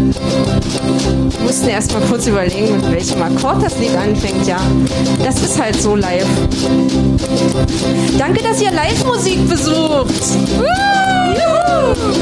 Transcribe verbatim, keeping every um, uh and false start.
Wir mussten erst mal kurz überlegen, mit welchem Akkord das Lied anfängt, ja. Das ist halt so live. Danke, dass ihr Live-Musik besucht. Juhu!